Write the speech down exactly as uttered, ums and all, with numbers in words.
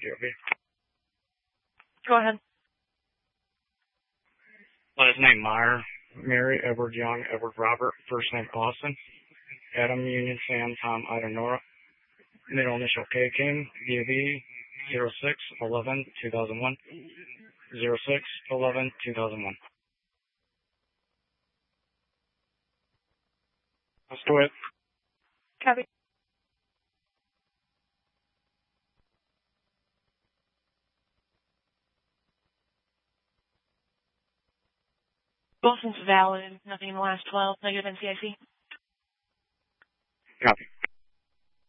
D O B. Go ahead. Last name Meyer, Mary, Edward Young, Edward Robert, first name Austin, Adam Union Sam Tom Ida Nora, middle initial K King, D O B zero six eleven two thousand one, zero six eleven two thousand one. Let's do it. Copy. Wilson's valid. Nothing in the last twelve. Negative N C I C. Copy.